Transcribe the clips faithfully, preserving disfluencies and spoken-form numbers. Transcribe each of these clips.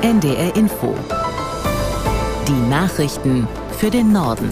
N D R Info. Die Nachrichten für den Norden.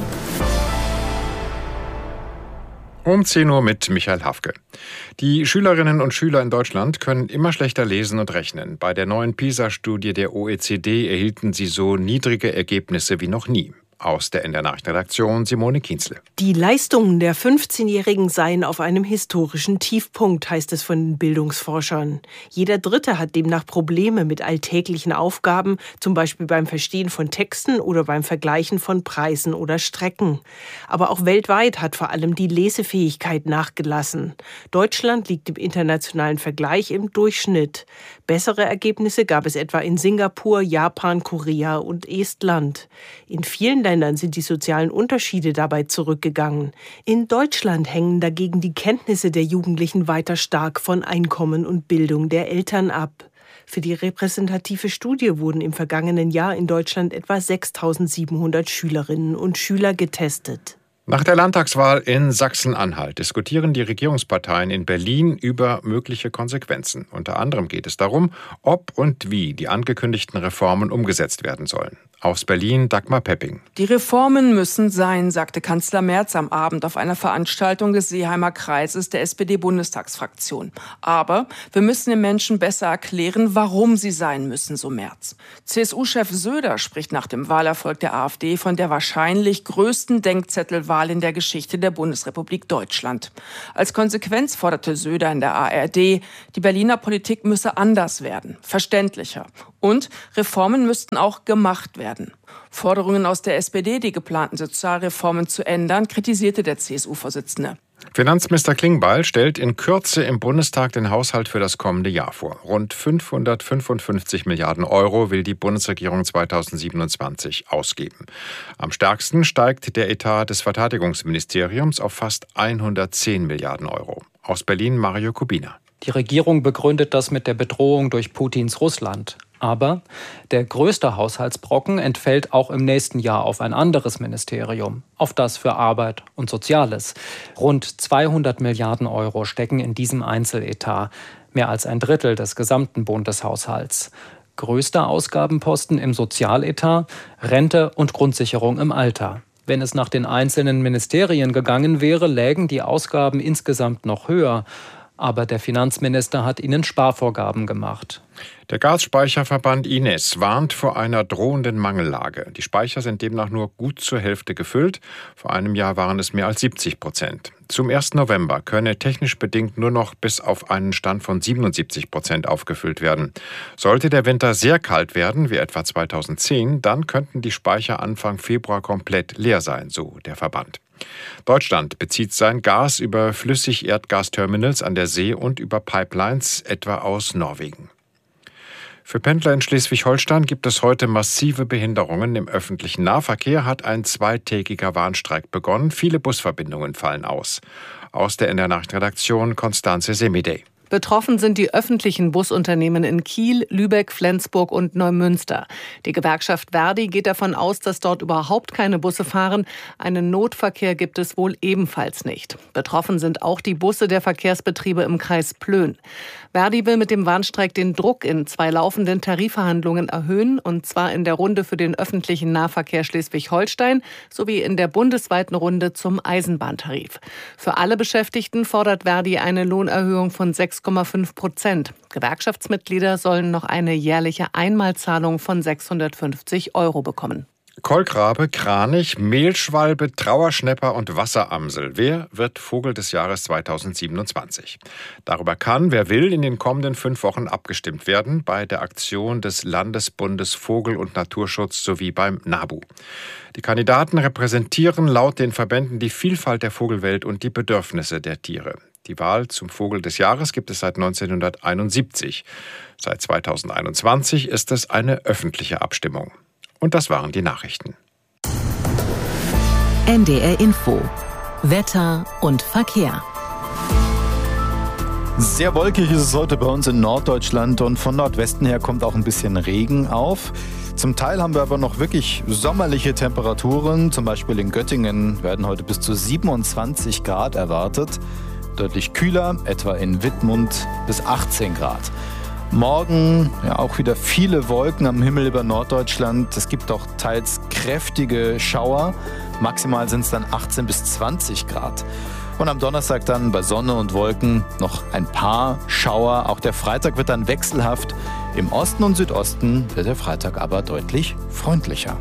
Um zehn Uhr mit Michael Hafke. Die Schülerinnen und Schüler in Deutschland können immer schlechter lesen und rechnen. Bei der neuen PISA-Studie der O E C D erhielten sie so niedrige Ergebnisse wie noch nie. Aus der N D R-Nachrichtenredaktion Simone Kienzle. Die Leistungen der fünfzehnjährigen seien auf einem historischen Tiefpunkt, heißt es von den Bildungsforschern. Jeder Dritte hat demnach Probleme mit alltäglichen Aufgaben, zum Beispiel beim Verstehen von Texten oder beim Vergleichen von Preisen oder Strecken. Aber auch weltweit hat vor allem die Lesefähigkeit nachgelassen. Deutschland liegt im internationalen Vergleich im Durchschnitt. Bessere Ergebnisse gab es etwa in Singapur, Japan, Korea und Estland. In vielen Ländern sind die sozialen Unterschiede dabei zurückgegangen. In Deutschland hängen dagegen die Kenntnisse der Jugendlichen weiter stark von Einkommen und Bildung der Eltern ab. Für die repräsentative Studie wurden im vergangenen Jahr in Deutschland etwa sechstausendsiebenhundert Schülerinnen und Schüler getestet. Nach der Landtagswahl in Sachsen-Anhalt diskutieren die Regierungsparteien in Berlin über mögliche Konsequenzen. Unter anderem geht es darum, ob und wie die angekündigten Reformen umgesetzt werden sollen. Aus Berlin Dagmar Pepping. Die Reformen müssen sein, sagte Kanzler Merz am Abend auf einer Veranstaltung des Seeheimer Kreises der S P D-Bundestagsfraktion. Aber wir müssen den Menschen besser erklären, warum sie sein müssen, so Merz. C S U-Chef Söder spricht nach dem Wahlerfolg der AfD von der wahrscheinlich größten Denkzettelwahl in der Geschichte der Bundesrepublik Deutschland. Als Konsequenz forderte Söder in der A R D, die Berliner Politik müsse anders werden, verständlicher. Und Reformen müssten auch gemacht werden. Forderungen aus der S P D, die geplanten Sozialreformen zu ändern, kritisierte der C S U-Vorsitzende. Finanzminister Klingbeil stellt in Kürze im Bundestag den Haushalt für das kommende Jahr vor. Rund fünfhundertfünfundfünfzig Milliarden Euro will die Bundesregierung zweitausendsiebenundzwanzig ausgeben. Am stärksten steigt der Etat des Verteidigungsministeriums auf fast hundertzehn Milliarden Euro. Aus Berlin Mario Kubina. Die Regierung begründet das mit der Bedrohung durch Putins Russland. Aber der größte Haushaltsbrocken entfällt auch im nächsten Jahr auf ein anderes Ministerium, auf das für Arbeit und Soziales. Rund zweihundert Milliarden Euro stecken in diesem Einzeletat, mehr als ein Drittel des gesamten Bundeshaushalts. Größter Ausgabenposten im Sozialetat, Rente und Grundsicherung im Alter. Wenn es nach den einzelnen Ministerien gegangen wäre, lägen die Ausgaben insgesamt noch höher. Aber der Finanzminister hat ihnen Sparvorgaben gemacht. Der Gasspeicherverband I N E S warnt vor einer drohenden Mangellage. Die Speicher sind demnach nur gut zur Hälfte gefüllt. Vor einem Jahr waren es mehr als siebzig Prozent. Zum ersten November könne technisch bedingt nur noch bis auf einen Stand von siebenundsiebzig Prozent aufgefüllt werden. Sollte der Winter sehr kalt werden, wie etwa zweitausendzehn, dann könnten die Speicher Anfang Februar komplett leer sein, so der Verband. Deutschland bezieht sein Gas über Flüssigerdgasterminals an der See und über Pipelines, etwa aus Norwegen. Für Pendler in Schleswig-Holstein gibt es heute massive Behinderungen. Im öffentlichen Nahverkehr hat ein zweitägiger Warnstreik begonnen. Viele Busverbindungen fallen aus. Aus der N D R-Nachrichtenredaktion Konstanze Semidey. Betroffen sind die öffentlichen Busunternehmen in Kiel, Lübeck, Flensburg und Neumünster. Die Gewerkschaft Verdi geht davon aus, dass dort überhaupt keine Busse fahren. Einen Notverkehr gibt es wohl ebenfalls nicht. Betroffen sind auch die Busse der Verkehrsbetriebe im Kreis Plön. Verdi will mit dem Warnstreik den Druck in zwei laufenden Tarifverhandlungen erhöhen, und zwar in der Runde für den öffentlichen Nahverkehr Schleswig-Holstein sowie in der bundesweiten Runde zum Eisenbahntarif. Für alle Beschäftigten fordert Verdi eine Lohnerhöhung von sechs Komma fünf Prozent. Gewerkschaftsmitglieder sollen noch eine jährliche Einmalzahlung von sechshundertfünfzig Euro bekommen. Kolkrabe, Kranich, Mehlschwalbe, Trauerschnäpper und Wasseramsel. Wer wird Vogel des Jahres zweitausendsiebenundzwanzig? Darüber kann, wer will, in den kommenden fünf Wochen abgestimmt werden bei der Aktion des Landesbundes Vogel- und Naturschutz sowie beim NABU. Die Kandidaten repräsentieren laut den Verbänden die Vielfalt der Vogelwelt und die Bedürfnisse der Tiere. Die Wahl zum Vogel des Jahres gibt es seit neunzehnhunderteinundsiebzig. Seit zweitausendeinundzwanzig ist es eine öffentliche Abstimmung. Und das waren die Nachrichten. N D R Info. Wetter und Verkehr. Sehr wolkig ist es heute bei uns in Norddeutschland und von Nordwesten her kommt auch ein bisschen Regen auf. Zum Teil haben wir aber noch wirklich sommerliche Temperaturen. Zum Beispiel in Göttingen werden heute bis zu siebenundzwanzig Grad erwartet. Deutlich kühler, etwa in Wittmund bis achtzehn Grad. Morgen ja auch wieder viele Wolken am Himmel über Norddeutschland. Es gibt auch teils kräftige Schauer. Maximal sind es dann achtzehn bis zwanzig Grad. Und am Donnerstag dann bei Sonne und Wolken noch ein paar Schauer. Auch der Freitag wird dann wechselhaft. Im Osten und Südosten wird der Freitag aber deutlich freundlicher.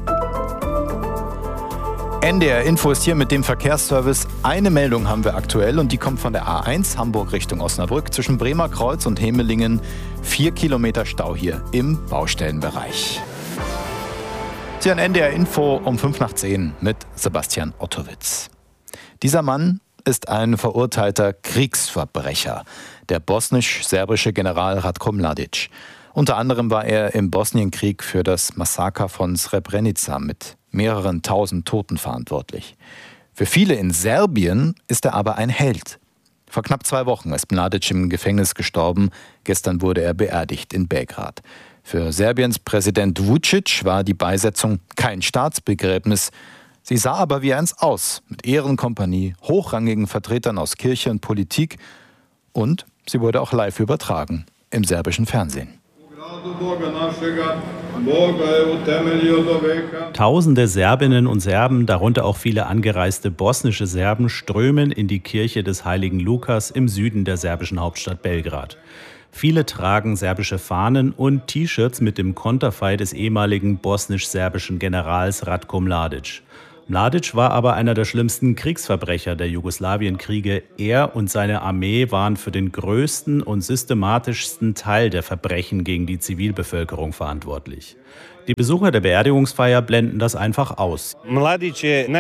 N D R Info ist hier mit dem Verkehrsservice. Eine Meldung haben wir aktuell und die kommt von der A eins Hamburg Richtung Osnabrück zwischen Bremer Kreuz und Hemelingen. Vier Kilometer Stau hier im Baustellenbereich. Sie an N D R Info um fünf nach zehn mit Sebastian Ottowitz. Dieser Mann ist ein verurteilter Kriegsverbrecher, der bosnisch-serbische General Ratko Mladic. Unter anderem war er im Bosnienkrieg für das Massaker von Srebrenica mit mehreren tausend Toten verantwortlich. Für viele in Serbien ist er aber ein Held. Vor knapp zwei Wochen ist Mladic im Gefängnis gestorben. Gestern wurde er beerdigt in Belgrad. Für Serbiens Präsident Vučić war die Beisetzung kein Staatsbegräbnis. Sie sah aber wie eins aus, mit Ehrenkompanie, hochrangigen Vertretern aus Kirche und Politik. Und sie wurde auch live übertragen im serbischen Fernsehen. Tausende Serbinnen und Serben, darunter auch viele angereiste bosnische Serben, strömen in die Kirche des heiligen Lukas im Süden der serbischen Hauptstadt Belgrad. Viele tragen serbische Fahnen und T-Shirts mit dem Konterfei des ehemaligen bosnisch-serbischen Generals Ratko Mladic. Mladic war aber einer der schlimmsten Kriegsverbrecher der Jugoslawienkriege. Er und seine Armee waren für den größten und systematischsten Teil der Verbrechen gegen die Zivilbevölkerung verantwortlich. Die Besucher der Beerdigungsfeier blenden das einfach aus. Mladic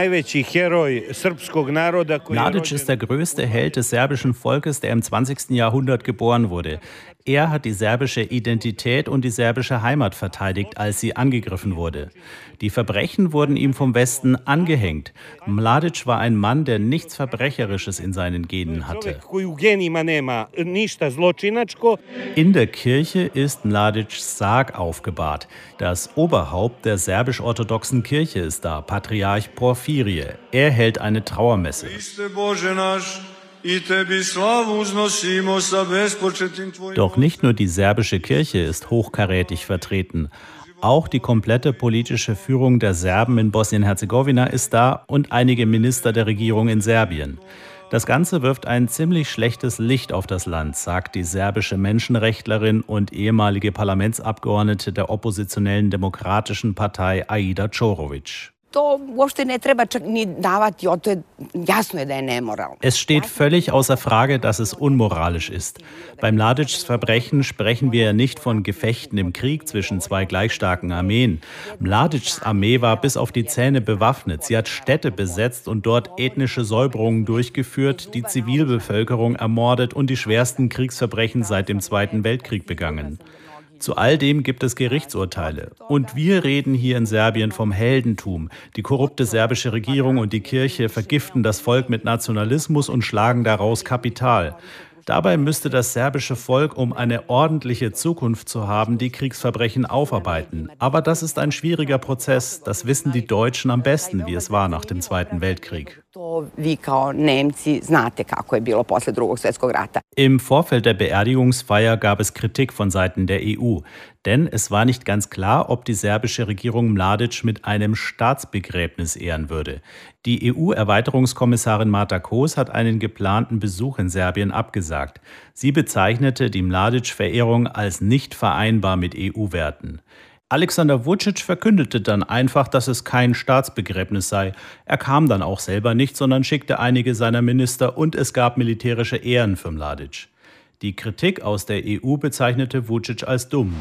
ist der größte Held des serbischen Volkes, der im zwanzigsten Jahrhundert geboren wurde. Er hat die serbische Identität und die serbische Heimat verteidigt, als sie angegriffen wurde. Die Verbrechen wurden ihm vom Westen angehängt. Mladic war ein Mann, der nichts Verbrecherisches in seinen Genen hatte. In der Kirche ist Mladics Sarg aufgebahrt. Das Oberhaupt der serbisch-orthodoxen Kirche ist da, Patriarch Porphyrie. Er hält eine Trauermesse. Doch nicht nur die serbische Kirche ist hochkarätig vertreten. Auch die komplette politische Führung der Serben in Bosnien-Herzegowina ist da und einige Minister der Regierung in Serbien. Das Ganze wirft ein ziemlich schlechtes Licht auf das Land, sagt die serbische Menschenrechtlerin und ehemalige Parlamentsabgeordnete der oppositionellen Demokratischen Partei Aida Ćorović. Es steht völlig außer Frage, dass es unmoralisch ist. Beim Mladics Verbrechen sprechen wir nicht von Gefechten im Krieg zwischen zwei gleich starken Armeen. Mladics Armee war bis auf die Zähne bewaffnet. Sie hat Städte besetzt und dort ethnische Säuberungen durchgeführt, die Zivilbevölkerung ermordet und die schwersten Kriegsverbrechen seit dem Zweiten Weltkrieg begangen. Zu all dem gibt es Gerichtsurteile. Und wir reden hier in Serbien vom Heldentum. Die korrupte serbische Regierung und die Kirche vergiften das Volk mit Nationalismus und schlagen daraus Kapital. Dabei müsste das serbische Volk, um eine ordentliche Zukunft zu haben, die Kriegsverbrechen aufarbeiten. Aber das ist ein schwieriger Prozess. Das wissen die Deutschen am besten, wie es war nach dem Zweiten Weltkrieg. Im Vorfeld der Beerdigungsfeier gab es Kritik von Seiten der E U. Denn es war nicht ganz klar, ob die serbische Regierung Mladic mit einem Staatsbegräbnis ehren würde. Die E U-Erweiterungskommissarin Marta Kos hat einen geplanten Besuch in Serbien abgesagt. Sie bezeichnete die Mladic-Verehrung als nicht vereinbar mit E U-Werten. Alexander Vučić verkündete dann einfach, dass es kein Staatsbegräbnis sei. Er kam dann auch selber nicht, sondern schickte einige seiner Minister und es gab militärische Ehren für Mladic. Die Kritik aus der E U bezeichnete Vučić als dumm.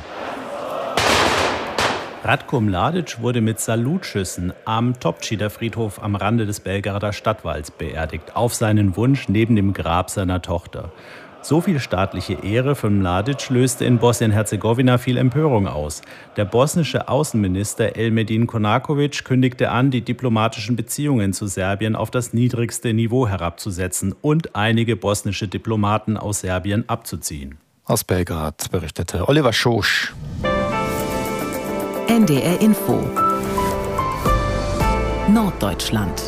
Ratko Mladic wurde mit Salutschüssen am Topčider Friedhof am Rande des Belgrader Stadtwalds beerdigt, auf seinen Wunsch neben dem Grab seiner Tochter. So viel staatliche Ehre für Mladic löste in Bosnien-Herzegowina viel Empörung aus. Der bosnische Außenminister Elmedin Konaković kündigte an, die diplomatischen Beziehungen zu Serbien auf das niedrigste Niveau herabzusetzen und einige bosnische Diplomaten aus Serbien abzuziehen. Aus Belgrad berichtete Oliver Schosch. N D R Info Norddeutschland.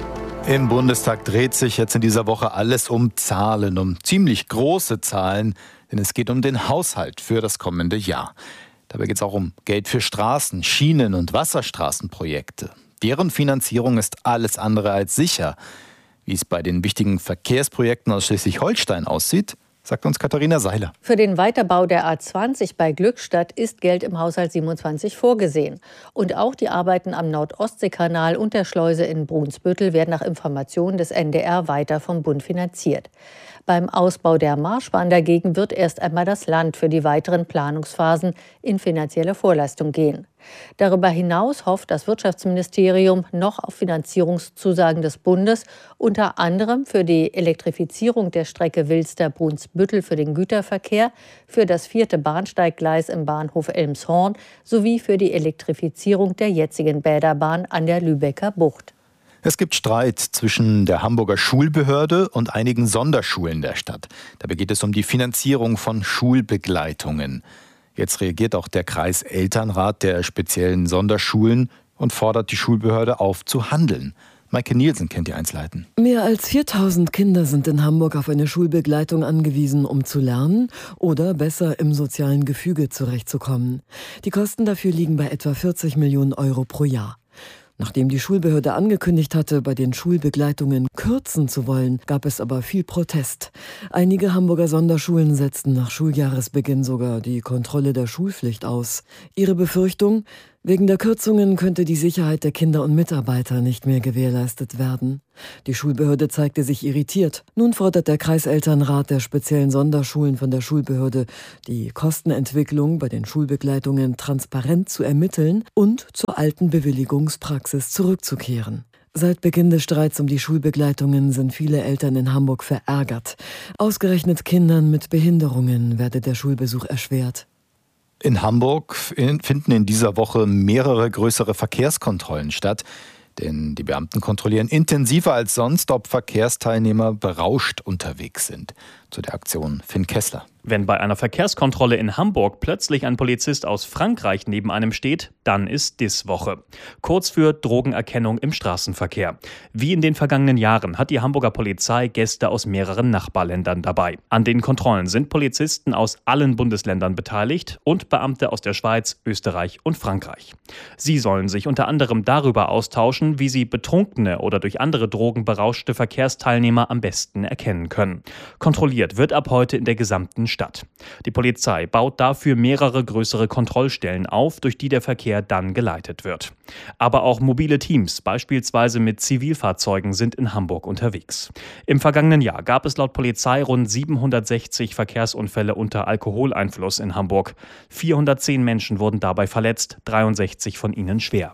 Im Bundestag dreht sich jetzt in dieser Woche alles um Zahlen, um ziemlich große Zahlen, denn es geht um den Haushalt für das kommende Jahr. Dabei geht es auch um Geld für Straßen, Schienen- und Wasserstraßenprojekte. Deren Finanzierung ist alles andere als sicher. Wie es bei den wichtigen Verkehrsprojekten aus Schleswig-Holstein aussieht, sagt uns Katharina Seiler. Für den Weiterbau der A zwanzig bei Glückstadt ist Geld im Haushalt siebenundzwanzig vorgesehen. Und auch die Arbeiten am Nord-Ostsee-Kanal und der Schleuse in Brunsbüttel werden nach Informationen des N D R weiter vom Bund finanziert. Beim Ausbau der Marschbahn dagegen wird erst einmal das Land für die weiteren Planungsphasen in finanzielle Vorleistung gehen. Darüber hinaus hofft das Wirtschaftsministerium noch auf Finanzierungszusagen des Bundes, unter anderem für die Elektrifizierung der Strecke Wilster-Brunsbüttel für den Güterverkehr, für das vierte Bahnsteiggleis im Bahnhof Elmshorn sowie für die Elektrifizierung der jetzigen Bäderbahn an der Lübecker Bucht. Es gibt Streit zwischen der Hamburger Schulbehörde und einigen Sonderschulen der Stadt. Dabei geht es um die Finanzierung von Schulbegleitungen. Jetzt reagiert auch der Kreiselternrat der speziellen Sonderschulen und fordert die Schulbehörde auf zu handeln. Maike Nielsen kennt die Einzelheiten. Mehr als viertausend Kinder sind in Hamburg auf eine Schulbegleitung angewiesen, um zu lernen oder besser im sozialen Gefüge zurechtzukommen. Die Kosten dafür liegen bei etwa vierzig Millionen Euro pro Jahr. Nachdem die Schulbehörde angekündigt hatte, bei den Schulbegleitungen kürzen zu wollen, gab es aber viel Protest. Einige Hamburger Sonderschulen setzten nach Schuljahresbeginn sogar die Kontrolle der Schulpflicht aus. Ihre Befürchtung: Wegen der Kürzungen könnte die Sicherheit der Kinder und Mitarbeiter nicht mehr gewährleistet werden. Die Schulbehörde zeigte sich irritiert. Nun fordert der Kreiselternrat der speziellen Sonderschulen von der Schulbehörde, die Kostenentwicklung bei den Schulbegleitungen transparent zu ermitteln und zur alten Bewilligungspraxis zurückzukehren. Seit Beginn des Streits um die Schulbegleitungen sind viele Eltern in Hamburg verärgert. Ausgerechnet Kindern mit Behinderungen werde der Schulbesuch erschwert. In Hamburg finden in dieser Woche mehrere größere Verkehrskontrollen statt. Denn die Beamten kontrollieren intensiver als sonst, ob Verkehrsteilnehmer berauscht unterwegs sind. Zu der Aktion Finn Kessler. Wenn bei einer Verkehrskontrolle in Hamburg plötzlich ein Polizist aus Frankreich neben einem steht, dann ist Dis-Woche. Kurz für Drogenerkennung im Straßenverkehr. Wie in den vergangenen Jahren hat die Hamburger Polizei Gäste aus mehreren Nachbarländern dabei. An den Kontrollen sind Polizisten aus allen Bundesländern beteiligt und Beamte aus der Schweiz, Österreich und Frankreich. Sie sollen sich unter anderem darüber austauschen, wie sie betrunkene oder durch andere Drogen berauschte Verkehrsteilnehmer am besten erkennen können. Kontrolliert wird ab heute in der gesamten Stadt. Die Polizei baut dafür mehrere größere Kontrollstellen auf, durch die der Verkehr dann geleitet wird. Aber auch mobile Teams, beispielsweise mit Zivilfahrzeugen, sind in Hamburg unterwegs. Im vergangenen Jahr gab es laut Polizei rund siebenhundertsechzig Verkehrsunfälle unter Alkoholeinfluss in Hamburg. vierhundertzehn Menschen wurden dabei verletzt, dreiundsechzig von ihnen schwer.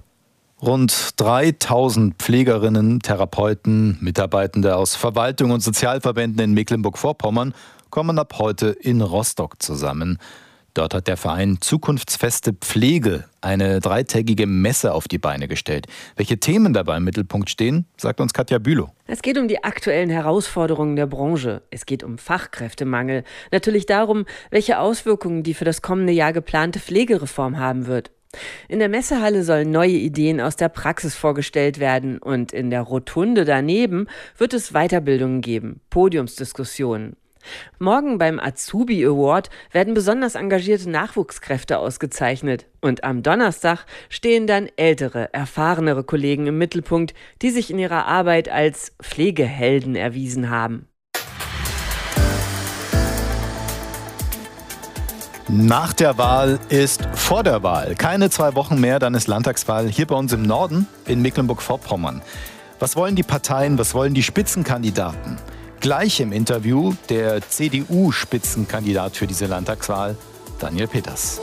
Rund dreitausend Pflegerinnen, Therapeuten, Mitarbeitende aus Verwaltung und Sozialverbänden in Mecklenburg-Vorpommern kommen ab heute in Rostock zusammen. Dort hat der Verein Zukunftsfeste Pflege eine dreitägige Messe auf die Beine gestellt. Welche Themen dabei im Mittelpunkt stehen, sagt uns Katja Bülow. Es geht um die aktuellen Herausforderungen der Branche. Es geht um Fachkräftemangel. Natürlich darum, welche Auswirkungen die für das kommende Jahr geplante Pflegereform haben wird. In der Messehalle sollen neue Ideen aus der Praxis vorgestellt werden und in der Rotunde daneben wird es Weiterbildungen geben, Podiumsdiskussionen. Morgen beim Azubi Award werden besonders engagierte Nachwuchskräfte ausgezeichnet. Und am Donnerstag stehen dann ältere, erfahrenere Kollegen im Mittelpunkt, die sich in ihrer Arbeit als Pflegehelden erwiesen haben. Nach der Wahl ist vor der Wahl. Keine zwei Wochen mehr, dann ist Landtagswahl hier bei uns im Norden in Mecklenburg-Vorpommern. Was wollen die Parteien, was wollen die Spitzenkandidaten? Gleich im Interview der C D U-Spitzenkandidat für diese Landtagswahl, Daniel Peters.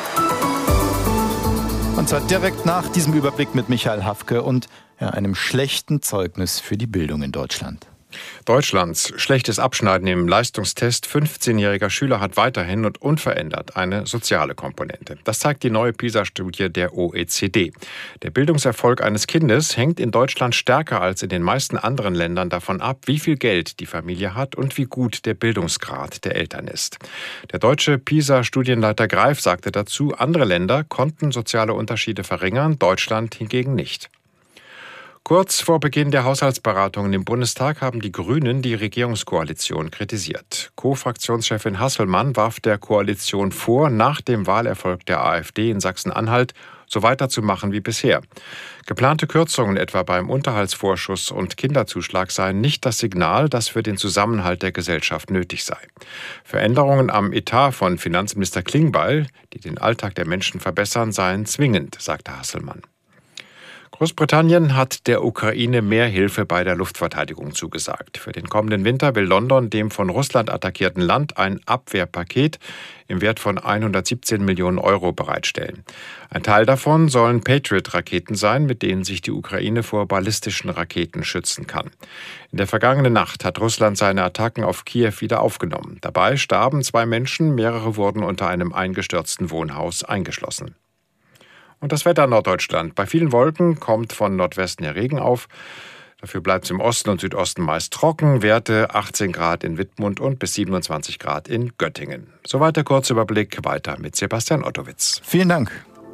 Und zwar direkt nach diesem Überblick mit Michael Hafke und ja, einem schlechten Zeugnis für die Bildung in Deutschland. Deutschlands schlechtes Abschneiden im Leistungstest fünfzehnjähriger Schüler hat weiterhin und unverändert eine soziale Komponente. Das zeigt die neue PISA-Studie der O E C D. Der Bildungserfolg eines Kindes hängt in Deutschland stärker als in den meisten anderen Ländern davon ab, wie viel Geld die Familie hat und wie gut der Bildungsgrad der Eltern ist. Der deutsche PISA-Studienleiter Greif sagte dazu, andere Länder konnten soziale Unterschiede verringern, Deutschland hingegen nicht. Kurz vor Beginn der Haushaltsberatungen im Bundestag haben die Grünen die Regierungskoalition kritisiert. Co-Fraktionschefin Hasselmann warf der Koalition vor, nach dem Wahlerfolg der AfD in Sachsen-Anhalt so weiterzumachen wie bisher. Geplante Kürzungen etwa beim Unterhaltsvorschuss und Kinderzuschlag seien nicht das Signal, das für den Zusammenhalt der Gesellschaft nötig sei. Veränderungen am Etat von Finanzminister Klingbeil, die den Alltag der Menschen verbessern, seien zwingend, sagte Hasselmann. Großbritannien hat der Ukraine mehr Hilfe bei der Luftverteidigung zugesagt. Für den kommenden Winter will London dem von Russland attackierten Land ein Abwehrpaket im Wert von hundertsiebzehn Millionen Euro bereitstellen. Ein Teil davon sollen Patriot-Raketen sein, mit denen sich die Ukraine vor ballistischen Raketen schützen kann. In der vergangenen Nacht hat Russland seine Attacken auf Kiew wieder aufgenommen. Dabei starben zwei Menschen, mehrere wurden unter einem eingestürzten Wohnhaus eingeschlossen. Und das Wetter in Norddeutschland. Bei vielen Wolken kommt von Nordwesten her Regen auf. Dafür bleibt es im Osten und Südosten meist trocken. Werte achtzehn Grad in Wittmund und bis siebenundzwanzig Grad in Göttingen. Soweit der Kurzüberblick. Weiter mit Sebastian Ottowitz. Vielen Dank.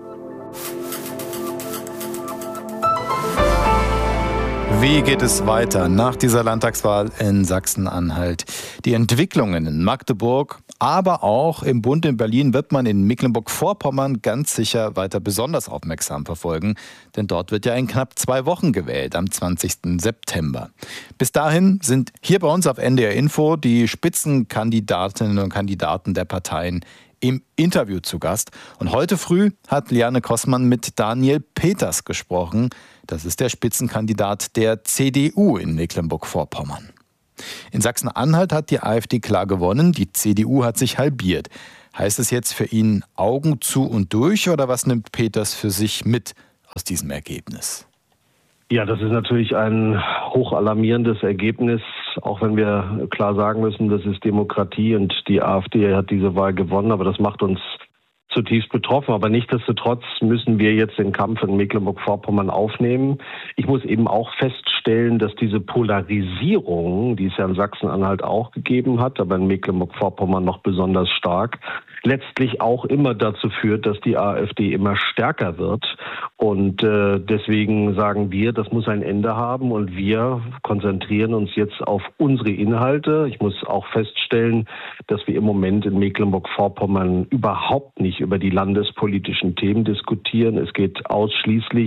Wie geht es weiter nach dieser Landtagswahl in Sachsen-Anhalt? Die Entwicklungen in Magdeburg, aber auch im Bund in Berlin wird man in Mecklenburg-Vorpommern ganz sicher weiter besonders aufmerksam verfolgen. Denn dort wird ja in knapp zwei Wochen gewählt, am zwanzigsten September. Bis dahin sind hier bei uns auf N D R Info die Spitzenkandidatinnen und Kandidaten der Parteien im Interview zu Gast. Und heute früh hat Liane Kossmann mit Daniel Peters gesprochen. Das ist der Spitzenkandidat der C D U in Mecklenburg-Vorpommern. In Sachsen-Anhalt hat die AfD klar gewonnen, die C D U hat sich halbiert. Heißt es jetzt für ihn Augen zu und durch oder was nimmt Peters für sich mit aus diesem Ergebnis? Ja, das ist natürlich ein hochalarmierendes Ergebnis, auch wenn wir klar sagen müssen, das ist Demokratie und die AfD hat diese Wahl gewonnen, aber das macht uns zutiefst betroffen. Aber nichtsdestotrotz müssen wir jetzt den Kampf in Mecklenburg-Vorpommern aufnehmen. Ich muss eben auch feststellen, dass diese Polarisierung, die es ja in Sachsen-Anhalt auch gegeben hat, aber in Mecklenburg-Vorpommern noch besonders stark, letztlich auch immer dazu führt, dass die AfD immer stärker wird. Und äh, deswegen sagen wir, das muss ein Ende haben und wir konzentrieren uns jetzt auf unsere Inhalte. Ich muss auch feststellen, dass wir im Moment in Mecklenburg-Vorpommern überhaupt nicht über die landespolitischen Themen diskutieren. Es geht ausschließlich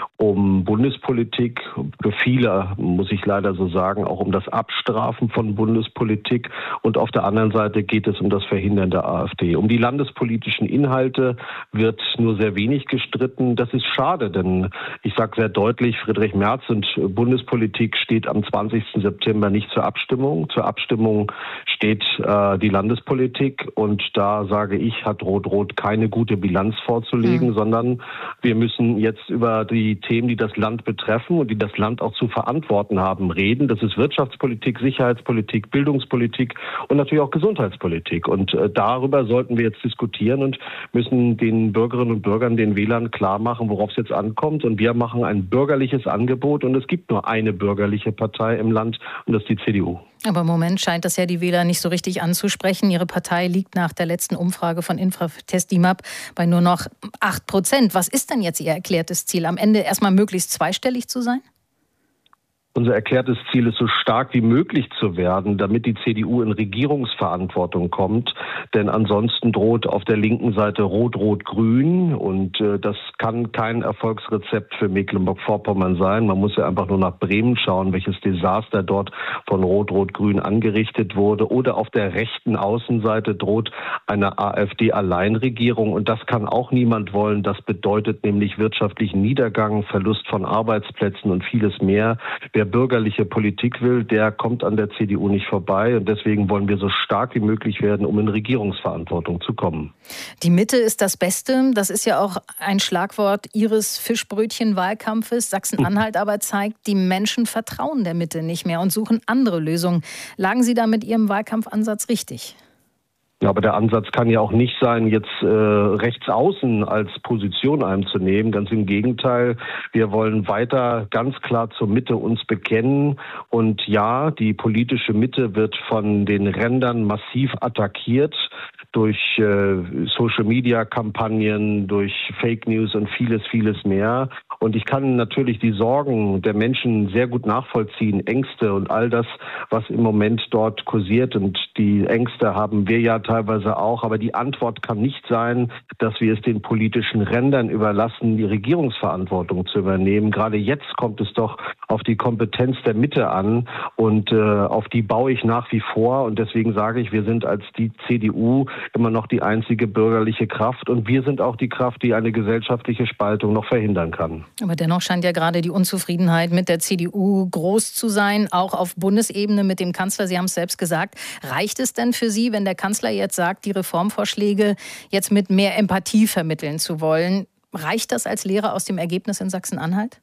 um Bundespolitik. Für viele, muss ich leider so sagen, auch um das Abstrafen von Bundespolitik. Und auf der anderen Seite geht es um das Verhindern der AfD. Um die landespolitischen Inhalte wird nur sehr wenig gestritten. Das ist schade, denn ich sage sehr deutlich, Friedrich Merz und Bundespolitik steht am zwanzigsten September nicht zur Abstimmung. Zur Abstimmung steht äh, die Landespolitik und da sage ich, hat Rot-Rot keine gute Bilanz vorzulegen, mhm. sondern wir müssen jetzt über die Themen, die das Land betreffen und die das Land auch zu verantworten haben, reden. Das ist Wirtschaftspolitik, Sicherheitspolitik, Bildungspolitik und natürlich auch Gesundheitspolitik. Und äh, darüber sollten wir jetzt diskutieren und müssen den Bürgerinnen und Bürgern, den Wählern klar machen, worauf es jetzt ankommt. Und wir machen ein bürgerliches Angebot und es gibt nur eine bürgerliche Partei im Land und das ist die C D U. Aber im Moment scheint das ja die Wähler nicht so richtig anzusprechen. Ihre Partei liegt nach der letzten Umfrage von Infratest D I M A P bei nur noch acht Prozent. Was ist denn jetzt Ihr erklärtes Ziel? Am Ende erstmal möglichst zweistellig zu sein? Unser erklärtes Ziel ist, so stark wie möglich zu werden, damit die C D U in Regierungsverantwortung kommt. Denn ansonsten droht auf der linken Seite Rot-Rot-Grün. Und äh, das kann kein Erfolgsrezept für Mecklenburg-Vorpommern sein. Man muss ja einfach nur nach Bremen schauen, welches Desaster dort von Rot-Rot-Grün angerichtet wurde. Oder auf der rechten Außenseite droht eine AfD-Alleinregierung. Und das kann auch niemand wollen. Das bedeutet nämlich wirtschaftlichen Niedergang, Verlust von Arbeitsplätzen und vieles mehr. Wer bürgerliche Politik will, der kommt an der C D U nicht vorbei. Und deswegen wollen wir so stark wie möglich werden, um in Regierungsverantwortung zu kommen. Die Mitte ist das Beste. Das ist ja auch ein Schlagwort Ihres Fischbrötchen-Wahlkampfes. Sachsen-Anhalt aber zeigt, die Menschen vertrauen der Mitte nicht mehr und suchen andere Lösungen. Lagen Sie da mit Ihrem Wahlkampfansatz richtig? Aber der Ansatz kann ja auch nicht sein, jetzt äh, rechts außen als Position einzunehmen. Ganz im Gegenteil, wir wollen weiter ganz klar zur Mitte uns bekennen. Und ja, die politische Mitte wird von den Rändern massiv attackiert durch äh, Social-Media-Kampagnen, durch Fake News und vieles, vieles mehr. Und ich kann natürlich die Sorgen der Menschen sehr gut nachvollziehen, Ängste und all das, was im Moment dort kursiert. Und die Ängste haben wir ja teilweise auch. Aber die Antwort kann nicht sein, dass wir es den politischen Rändern überlassen, die Regierungsverantwortung zu übernehmen. Gerade jetzt kommt es doch auf die Kompetenz der Mitte an. Und äh, auf die baue ich nach wie vor. Und deswegen sage ich, wir sind als die C D U immer noch die einzige bürgerliche Kraft. Und wir sind auch die Kraft, die eine gesellschaftliche Spaltung noch verhindern kann. Aber dennoch scheint ja gerade die Unzufriedenheit mit der C D U groß zu sein, auch auf Bundesebene mit dem Kanzler. Sie haben es selbst gesagt. Reicht es denn für Sie, wenn der Kanzler jetzt sagt, die Reformvorschläge jetzt mit mehr Empathie vermitteln zu wollen? Reicht das als Lehre aus dem Ergebnis in Sachsen-Anhalt?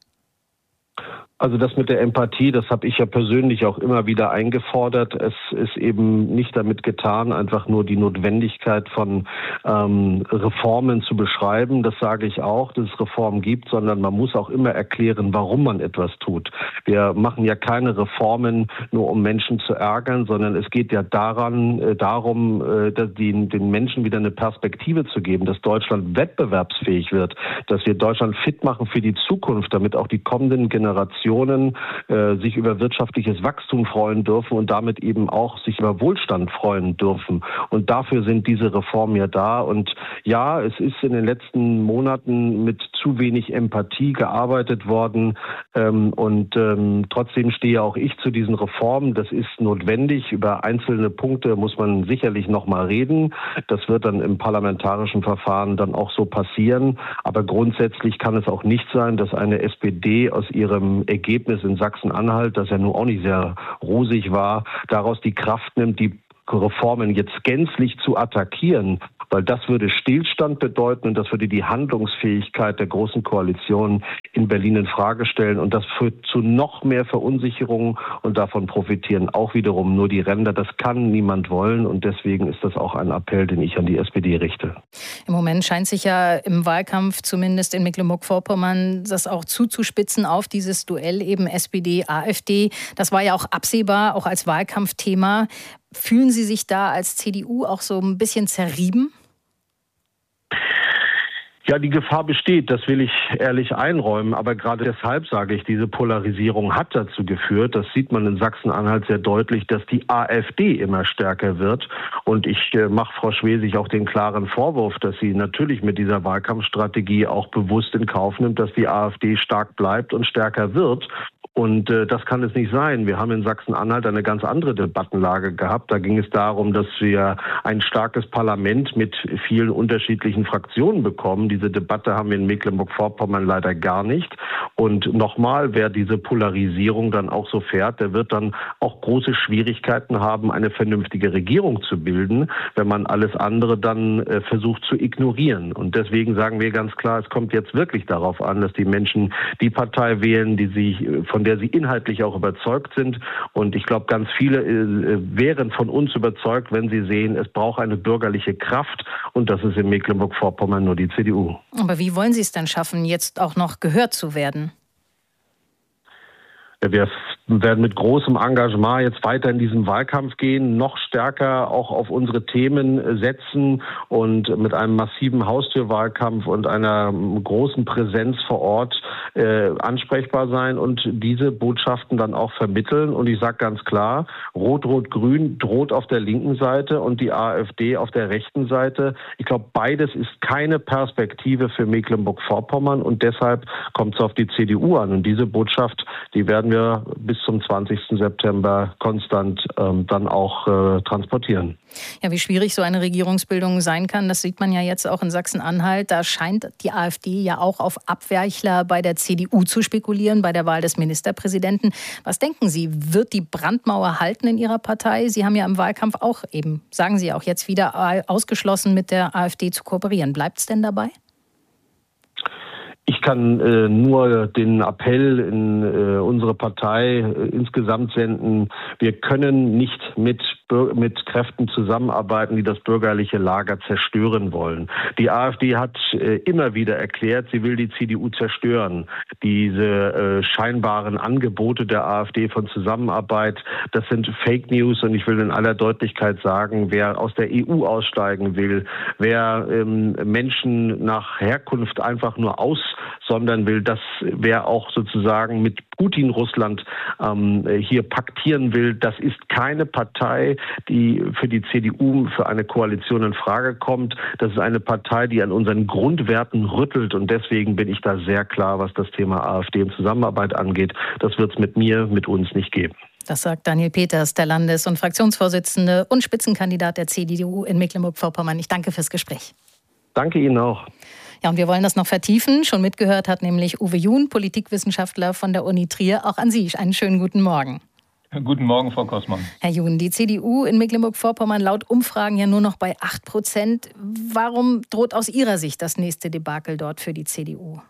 Also das mit der Empathie, das habe ich ja persönlich auch immer wieder eingefordert. Es ist eben nicht damit getan, einfach nur die Notwendigkeit von ähm, Reformen zu beschreiben. Das sage ich auch, dass es Reformen gibt, sondern man muss auch immer erklären, warum man etwas tut. Wir machen ja keine Reformen nur, um Menschen zu ärgern, sondern es geht ja daran, äh, darum, äh, dass die, den Menschen wieder eine Perspektive zu geben, dass Deutschland wettbewerbsfähig wird, dass wir Deutschland fit machen für die Zukunft, damit auch die kommenden Generationen Äh, sich über wirtschaftliches Wachstum freuen dürfen und damit eben auch sich über Wohlstand freuen dürfen. Und dafür sind diese Reformen ja da. Und ja, es ist in den letzten Monaten mit zu wenig Empathie gearbeitet worden. Ähm, und ähm, trotzdem stehe auch ich zu diesen Reformen. Das ist notwendig. Über einzelne Punkte muss man sicherlich noch mal reden. Das wird dann im parlamentarischen Verfahren dann auch so passieren. Aber grundsätzlich kann es auch nicht sein, dass eine S P D aus ihrem Ergebnis in Sachsen-Anhalt, das ja nun auch nicht sehr rosig war, daraus die Kraft nimmt, die Reformen jetzt gänzlich zu attackieren, weil das würde Stillstand bedeuten und das würde die Handlungsfähigkeit der Großen Koalition in Berlin in Frage stellen und das führt zu noch mehr Verunsicherung und davon profitieren auch wiederum nur die Ränder. Das kann niemand wollen und deswegen ist das auch ein Appell, den ich an die S P D richte. Im Moment scheint sich ja im Wahlkampf, zumindest in Mecklenburg-Vorpommern, das auch zuzuspitzen auf dieses Duell eben S P D AfD. Das war ja auch absehbar, auch als Wahlkampfthema. Fühlen Sie sich da als C D U auch so ein bisschen zerrieben? Ja, die Gefahr besteht, das will ich ehrlich einräumen. Aber gerade deshalb sage ich, diese Polarisierung hat dazu geführt, das sieht man in Sachsen-Anhalt sehr deutlich, dass die AfD immer stärker wird. Und ich äh, mache Frau Schwesig auch den klaren Vorwurf, dass sie natürlich mit dieser Wahlkampfstrategie auch bewusst in Kauf nimmt, dass die AfD stark bleibt und stärker wird. Und äh, das kann es nicht sein. Wir haben in Sachsen-Anhalt eine ganz andere Debattenlage gehabt. Da ging es darum, dass wir ein starkes Parlament mit vielen unterschiedlichen Fraktionen bekommen. Diese Debatte haben wir in Mecklenburg-Vorpommern leider gar nicht. Und nochmal, wer diese Polarisierung dann auch so fährt, der wird dann auch große Schwierigkeiten haben, eine vernünftige Regierung zu bilden, wenn man alles andere dann äh, versucht zu ignorieren. Und deswegen sagen wir ganz klar, es kommt jetzt wirklich darauf an, dass die Menschen die Partei wählen, die sich von der sie inhaltlich auch überzeugt sind. Und ich glaube, ganz viele äh, wären von uns überzeugt, wenn sie sehen, es braucht eine bürgerliche Kraft. Und das ist in Mecklenburg-Vorpommern nur die C D U. Aber wie wollen Sie es denn schaffen, jetzt auch noch gehört zu werden? Wir werden mit großem Engagement jetzt weiter in diesen Wahlkampf gehen, noch stärker auch auf unsere Themen setzen und mit einem massiven Haustürwahlkampf und einer großen Präsenz vor Ort äh, ansprechbar sein und diese Botschaften dann auch vermitteln. Und ich sage ganz klar, Rot-Rot-Grün droht auf der linken Seite und die AfD auf der rechten Seite. Ich glaube, beides ist keine Perspektive für Mecklenburg-Vorpommern und deshalb kommt es auf die C D U an. Und diese Botschaft, die werden wir bis zum zwanzigsten September konstant ähm, dann auch äh, transportieren. Ja, wie schwierig so eine Regierungsbildung sein kann, das sieht man ja jetzt auch in Sachsen-Anhalt. Da scheint die AfD ja auch auf Abweichler bei der C D U zu spekulieren, bei der Wahl des Ministerpräsidenten. Was denken Sie, wird die Brandmauer halten in Ihrer Partei? Sie haben ja im Wahlkampf auch eben, sagen Sie auch jetzt wieder, ausgeschlossen, mit der AfD zu kooperieren. Bleibt es denn dabei? Ich kann äh, nur den Appell in äh, unsere Partei äh, insgesamt senden. Wir können nicht mit mit Kräften zusammenarbeiten, die das bürgerliche Lager zerstören wollen. Die AfD hat äh, immer wieder erklärt, sie will die C D U zerstören. Diese äh, scheinbaren Angebote der AfD von Zusammenarbeit, das sind Fake News, und ich will in aller Deutlichkeit sagen, wer aus der E U aussteigen will, wer ähm, Menschen nach Herkunft einfach nur aussondern will, das wer auch sozusagen mit Putin Russland ähm, hier paktieren will, das ist keine Partei, die für die C D U für eine Koalition in Frage kommt. Das ist eine Partei, die an unseren Grundwerten rüttelt, und deswegen bin ich da sehr klar, was das Thema AfD und Zusammenarbeit angeht. Das wird es mit mir, mit uns nicht geben. Das sagt Daniel Peters, der Landes- und Fraktionsvorsitzende und Spitzenkandidat der C D U in Mecklenburg-Vorpommern. Ich danke fürs Gespräch. Danke Ihnen auch. Ja, und wir wollen das noch vertiefen. Schon mitgehört hat nämlich Uwe Jun, Politikwissenschaftler von der Uni Trier. Auch an Sie einen schönen guten Morgen. Guten Morgen, Frau Kossmann. Herr Jun, die C D U in Mecklenburg-Vorpommern laut Umfragen ja nur noch bei acht Prozent. Warum droht aus Ihrer Sicht das nächste Debakel dort für die C D U?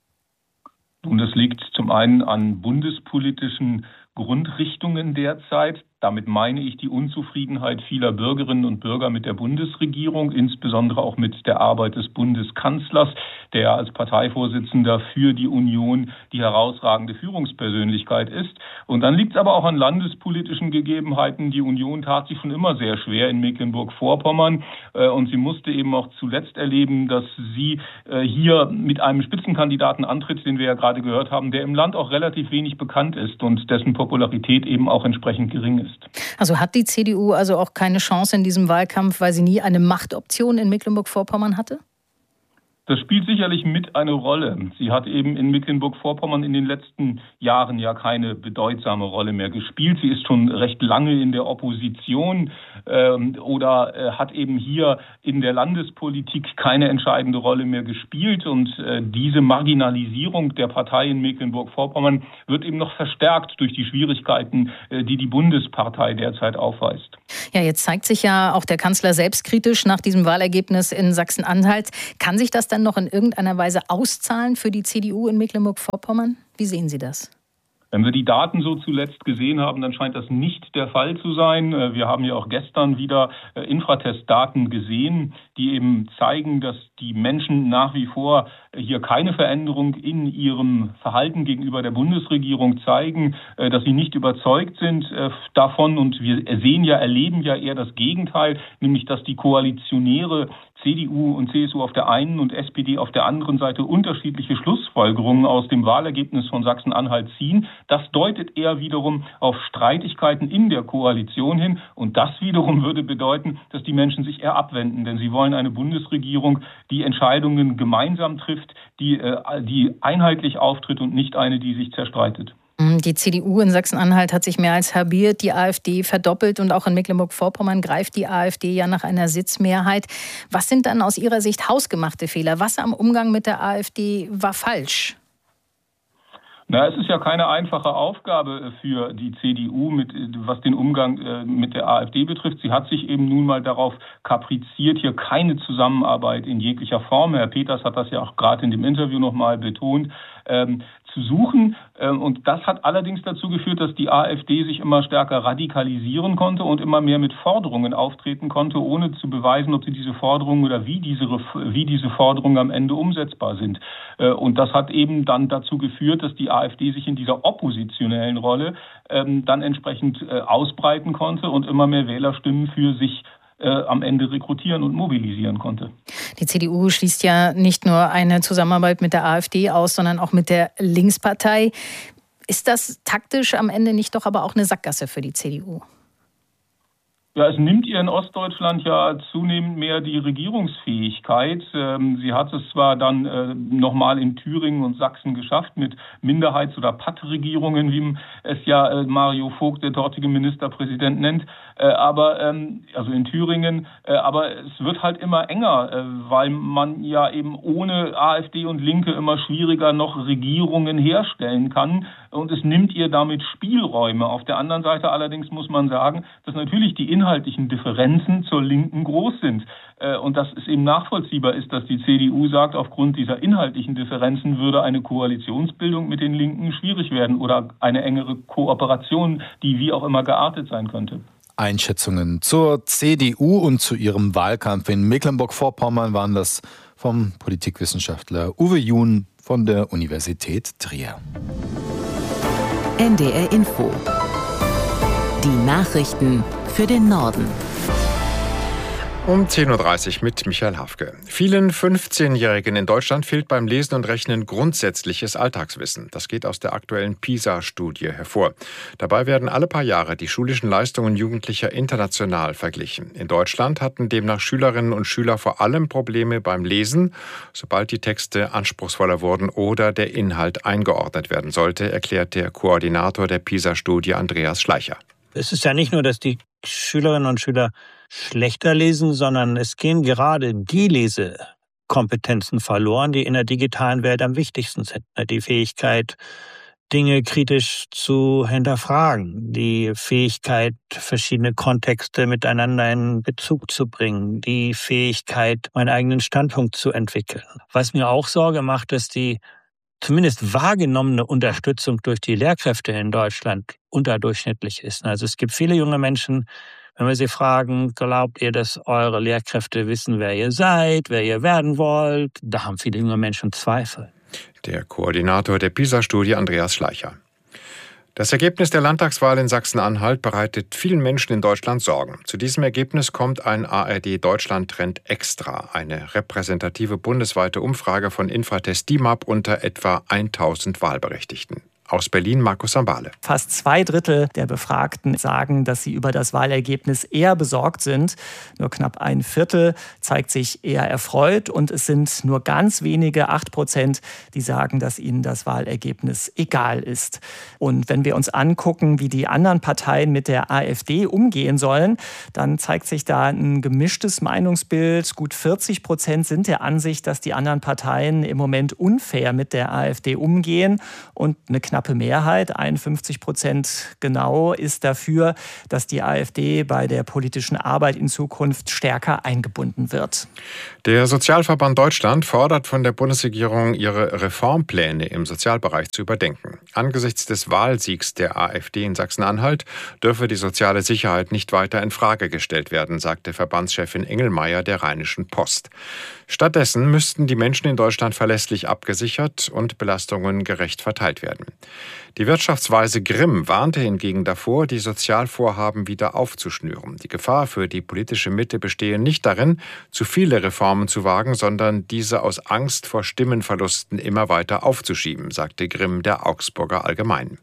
Nun, das liegt zum einen an bundespolitischen Grundrichtungen derzeit. Damit meine ich die Unzufriedenheit vieler Bürgerinnen und Bürger mit der Bundesregierung, insbesondere auch mit der Arbeit des Bundeskanzlers, der als Parteivorsitzender für die Union die herausragende Führungspersönlichkeit ist. Und dann liegt es aber auch an landespolitischen Gegebenheiten. Die Union tat sich schon immer sehr schwer in Mecklenburg-Vorpommern, und sie musste eben auch zuletzt erleben, dass sie hier mit einem Spitzenkandidaten antritt, den wir ja gerade gehört haben, der im Land auch relativ wenig bekannt ist und dessen Popularität eben auch entsprechend gering ist. Also hat die C D U also auch keine Chance in diesem Wahlkampf, weil sie nie eine Machtoption in Mecklenburg-Vorpommern hatte? Das spielt sicherlich mit eine Rolle. Sie hat eben in Mecklenburg-Vorpommern in den letzten Jahren ja keine bedeutsame Rolle mehr gespielt. Sie ist schon recht lange in der Opposition ähm, oder äh, hat eben hier in der Landespolitik keine entscheidende Rolle mehr gespielt. Und äh, diese Marginalisierung der Partei in Mecklenburg-Vorpommern wird eben noch verstärkt durch die Schwierigkeiten, äh, die die Bundespartei derzeit aufweist. Ja, jetzt zeigt sich ja auch der Kanzler selbstkritisch nach diesem Wahlergebnis in Sachsen-Anhalt. Kann sich das dann noch in irgendeiner Weise auszahlen für die C D U in Mecklenburg-Vorpommern? Wie sehen Sie das? Wenn wir die Daten so zuletzt gesehen haben, dann scheint das nicht der Fall zu sein. Wir haben ja auch gestern wieder Infratest-Daten gesehen, die eben zeigen, dass die Menschen nach wie vor hier keine Veränderung in ihrem Verhalten gegenüber der Bundesregierung zeigen, dass sie nicht überzeugt sind davon. Und wir sehen ja, erleben ja eher das Gegenteil, nämlich dass die Koalitionäre C D U und C S U auf der einen und S P D auf der anderen Seite unterschiedliche Schlussfolgerungen aus dem Wahlergebnis von Sachsen-Anhalt ziehen. Das deutet eher wiederum auf Streitigkeiten in der Koalition hin. Und das wiederum würde bedeuten, dass die Menschen sich eher abwenden. Denn sie wollen eine Bundesregierung, die Entscheidungen gemeinsam trifft, die, äh, die einheitlich auftritt und nicht eine, die sich zerstreitet. Die C D U in Sachsen-Anhalt hat sich mehr als halbiert, die AfD verdoppelt, und auch in Mecklenburg-Vorpommern greift die AfD ja nach einer Sitzmehrheit. Was sind dann aus Ihrer Sicht hausgemachte Fehler? Was am Umgang mit der AfD war falsch? Na, es ist ja keine einfache Aufgabe für die C D U, mit, was den Umgang äh, mit der AfD betrifft. Sie hat sich eben nun mal darauf kapriziert, hier keine Zusammenarbeit in jeglicher Form, Herr Peters hat das ja auch gerade in dem Interview nochmal betont, ähm, zu suchen. Und das hat allerdings dazu geführt, dass die AfD sich immer stärker radikalisieren konnte und immer mehr mit Forderungen auftreten konnte, ohne zu beweisen, ob sie diese Forderungen oder wie diese, wie diese Forderungen am Ende umsetzbar sind. Und das hat eben dann dazu geführt, dass die AfD sich in dieser oppositionellen Rolle ähm, dann entsprechend äh, ausbreiten konnte und immer mehr Wählerstimmen für sich Äh, am Ende rekrutieren und mobilisieren konnte. Die C D U schließt ja nicht nur eine Zusammenarbeit mit der AfD aus, sondern auch mit der Linkspartei. Ist das taktisch am Ende nicht doch aber auch eine Sackgasse für die C D U? Ja, es nimmt ihr in Ostdeutschland ja zunehmend mehr die Regierungsfähigkeit. Sie hat es zwar dann äh, nochmal in Thüringen und Sachsen geschafft mit Minderheits- oder Pattregierungen, wie es ja äh, Mario Vogt, der dortige Ministerpräsident, nennt, äh, aber ähm, also in Thüringen. Äh, aber es wird halt immer enger, äh, weil man ja eben ohne AfD und Linke immer schwieriger noch Regierungen herstellen kann. Und es nimmt ihr damit Spielräume. Auf der anderen Seite allerdings muss man sagen, dass natürlich die inhaltlichen Differenzen zur Linken groß sind. Und dass es eben nachvollziehbar ist, dass die C D U sagt, aufgrund dieser inhaltlichen Differenzen würde eine Koalitionsbildung mit den Linken schwierig werden oder eine engere Kooperation, die wie auch immer geartet sein könnte. Einschätzungen zur C D U und zu ihrem Wahlkampf in Mecklenburg-Vorpommern waren das vom Politikwissenschaftler Uwe Jun von der Universität Trier. N D R Info. Die Nachrichten für den Norden. Um zehn Uhr dreißig mit Michael Hafke. Vielen fünfzehnjährigen in Deutschland fehlt beim Lesen und Rechnen grundsätzliches Alltagswissen. Das geht aus der aktuellen PISA-Studie hervor. Dabei werden alle paar Jahre die schulischen Leistungen Jugendlicher international verglichen. In Deutschland hatten demnach Schülerinnen und Schüler vor allem Probleme beim Lesen, sobald die Texte anspruchsvoller wurden oder der Inhalt eingeordnet werden sollte, erklärt der Koordinator der PISA-Studie Andreas Schleicher. Es ist ja nicht nur, dass die Schülerinnen und Schüler schlechter lesen, sondern es gehen gerade die Lesekompetenzen verloren, die in der digitalen Welt am wichtigsten sind. Die Fähigkeit, Dinge kritisch zu hinterfragen, die Fähigkeit, verschiedene Kontexte miteinander in Bezug zu bringen, die Fähigkeit, meinen eigenen Standpunkt zu entwickeln. Was mir auch Sorge macht, ist die zumindest wahrgenommene Unterstützung durch die Lehrkräfte in Deutschland unterdurchschnittlich ist. Also es gibt viele junge Menschen, wenn wir sie fragen, glaubt ihr, dass eure Lehrkräfte wissen, wer ihr seid, wer ihr werden wollt? Da haben viele junge Menschen Zweifel. Der Koordinator der PISA-Studie Andreas Schleicher. Das Ergebnis der Landtagswahl in Sachsen-Anhalt bereitet vielen Menschen in Deutschland Sorgen. Zu diesem Ergebnis kommt ein A R D-Deutschland-Trend Extra, eine repräsentative bundesweite Umfrage von Infratest D I M A P unter etwa tausend Wahlberechtigten. Aus Berlin Markus Sambale. Fast zwei Drittel der Befragten sagen, dass sie über das Wahlergebnis eher besorgt sind. Nur knapp ein Viertel zeigt sich eher erfreut. Und es sind nur ganz wenige, acht Prozent, die sagen, dass ihnen das Wahlergebnis egal ist. Und wenn wir uns angucken, wie die anderen Parteien mit der AfD umgehen sollen, dann zeigt sich da ein gemischtes Meinungsbild. Gut vierzig Prozent sind der Ansicht, dass die anderen Parteien im Moment unfair mit der AfD umgehen. Und eine knappe Mehrheit, einundfünfzig Prozent genau, ist dafür, dass die AfD bei der politischen Arbeit in Zukunft stärker eingebunden wird. Der Sozialverband Deutschland fordert von der Bundesregierung, ihre Reformpläne im Sozialbereich zu überdenken. Angesichts des Wahlsiegs der AfD in Sachsen-Anhalt dürfe die soziale Sicherheit nicht weiter in Frage gestellt werden, sagte Verbandschefin Engelmeier der Rheinischen Post. Stattdessen müssten die Menschen in Deutschland verlässlich abgesichert und Belastungen gerecht verteilt werden. Die Wirtschaftsweise Grimm warnte hingegen davor, die Sozialvorhaben wieder aufzuschnüren. Die Gefahr für die politische Mitte bestehe nicht darin, zu viele Reformen zu wagen, sondern diese aus Angst vor Stimmenverlusten immer weiter aufzuschieben, sagte Grimm der Augsburger Allgemeinen.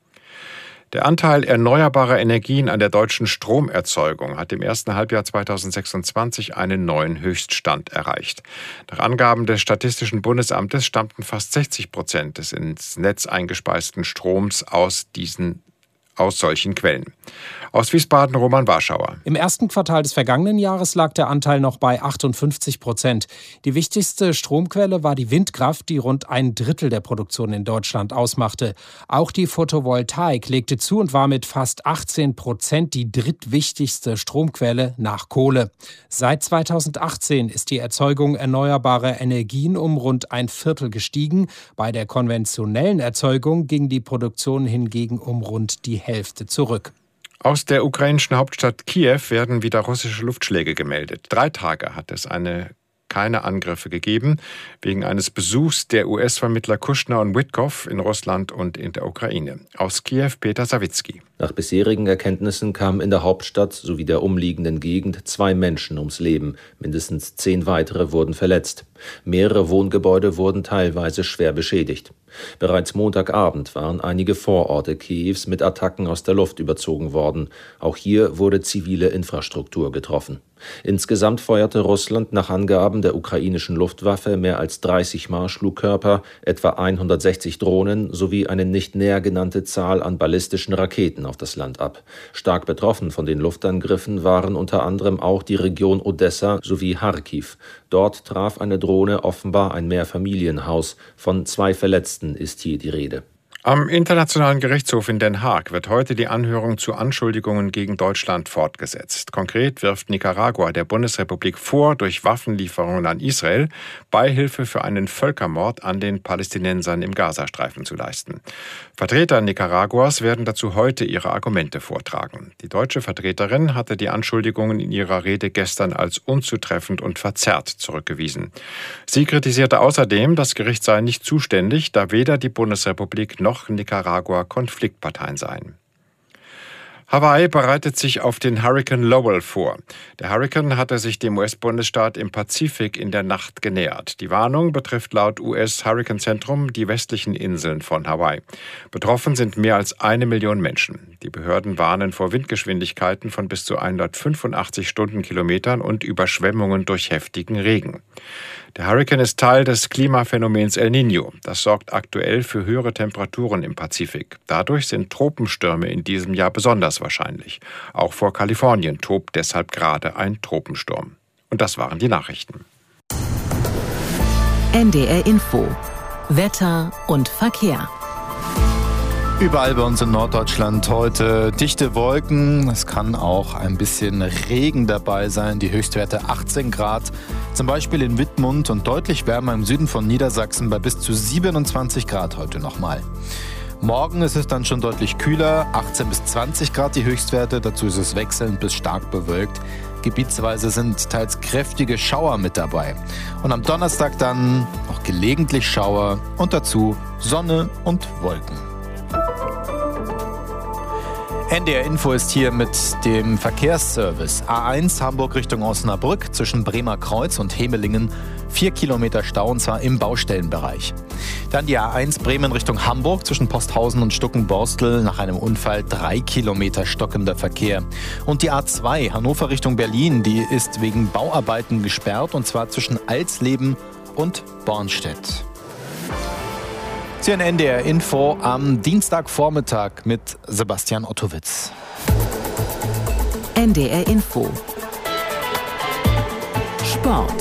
Der Anteil erneuerbarer Energien an der deutschen Stromerzeugung hat im ersten Halbjahr zweitausendsechsundzwanzig einen neuen Höchststand erreicht. Nach Angaben des Statistischen Bundesamtes stammten fast sechzig Prozent des ins Netz eingespeisten Stroms aus diesen aus solchen Quellen. Aus Wiesbaden Roman Warschauer. Im ersten Quartal des vergangenen Jahres lag der Anteil noch bei achtundfünfzig Prozent. Die wichtigste Stromquelle war die Windkraft, die rund ein Drittel der Produktion in Deutschland ausmachte. Auch die Photovoltaik legte zu und war mit fast achtzehn Prozent die drittwichtigste Stromquelle nach Kohle. Seit zweitausendachtzehn ist die Erzeugung erneuerbarer Energien um rund ein Viertel gestiegen. Bei der konventionellen Erzeugung ging die Produktion hingegen um rund die Hälfte zurück. Aus der ukrainischen Hauptstadt Kiew werden wieder russische Luftschläge gemeldet. Drei Tage hat es eine keine Angriffe gegeben, wegen eines Besuchs der U S-Vermittler Kushner und Witkow in Russland und in der Ukraine. Aus Kiew Peter Sawicki. Nach bisherigen Erkenntnissen kamen in der Hauptstadt sowie der umliegenden Gegend zwei Menschen ums Leben. Mindestens zehn weitere wurden verletzt. Mehrere Wohngebäude wurden teilweise schwer beschädigt. Bereits Montagabend waren einige Vororte Kiews mit Attacken aus der Luft überzogen worden. Auch hier wurde zivile Infrastruktur getroffen. Insgesamt feuerte Russland nach Angaben der ukrainischen Luftwaffe mehr als dreißig Marschflugkörper, etwa hundertsechzig Drohnen sowie eine nicht näher genannte Zahl an ballistischen Raketen auf das Land ab. Stark betroffen von den Luftangriffen waren unter anderem auch die Region Odessa sowie Charkiw. Dort traf eine Drohne offenbar ein Mehrfamilienhaus. Von zwei Verletzten ist hier die Rede. Am Internationalen Gerichtshof in Den Haag wird heute die Anhörung zu Anschuldigungen gegen Deutschland fortgesetzt. Konkret wirft Nicaragua der Bundesrepublik vor, durch Waffenlieferungen an Israel Beihilfe für einen Völkermord an den Palästinensern im Gazastreifen zu leisten. Vertreter Nicaraguas werden dazu heute ihre Argumente vortragen. Die deutsche Vertreterin hatte die Anschuldigungen in ihrer Rede gestern als unzutreffend und verzerrt zurückgewiesen. Sie kritisierte außerdem, das Gericht sei nicht zuständig, da weder die Bundesrepublik noch noch Nicaragua Konfliktparteien seien. Hawaii bereitet sich auf den Hurrikan Lowell vor. Der Hurrikan hatte sich dem U S-Bundesstaat im Pazifik in der Nacht genähert. Die Warnung betrifft laut U S-Hurrikanzentrum die westlichen Inseln von Hawaii. Betroffen sind mehr als eine Million Menschen. Die Behörden warnen vor Windgeschwindigkeiten von bis zu hundertfünfundachtzig Stundenkilometern und Überschwemmungen durch heftigen Regen. Der Hurrikan ist Teil des Klimaphänomens El Niño. Das sorgt aktuell für höhere Temperaturen im Pazifik. Dadurch sind Tropenstürme in diesem Jahr besonders wahrscheinlich. Auch vor Kalifornien tobt deshalb gerade ein Tropensturm. Und das waren die Nachrichten. N D R Info. Wetter und Verkehr. Überall bei uns in Norddeutschland heute dichte Wolken. Es kann auch ein bisschen Regen dabei sein. Die Höchstwerte achtzehn Grad, zum Beispiel in Wittmund, und deutlich wärmer im Süden von Niedersachsen bei bis zu siebenundzwanzig Grad heute nochmal. Morgen ist es dann schon deutlich kühler, achtzehn bis zwanzig Grad die Höchstwerte. Dazu ist es wechselnd bis stark bewölkt. Gebietsweise sind teils kräftige Schauer mit dabei. Und am Donnerstag dann auch gelegentlich Schauer und dazu Sonne und Wolken. N D R Info ist hier mit dem Verkehrsservice. A eins Hamburg Richtung Osnabrück zwischen Bremer Kreuz und Hemelingen. Vier Kilometer Stau, und zwar im Baustellenbereich. Dann die A eins Bremen Richtung Hamburg zwischen Posthausen und Stuckenborstel. Nach einem Unfall drei Kilometer stockender Verkehr. Und die A zwei Hannover Richtung Berlin, die ist wegen Bauarbeiten gesperrt, und zwar zwischen Alsleben und Bornstedt. Sie hören N D R Info am Dienstagvormittag mit Sebastian Ottowitz. N D R Info. Sport.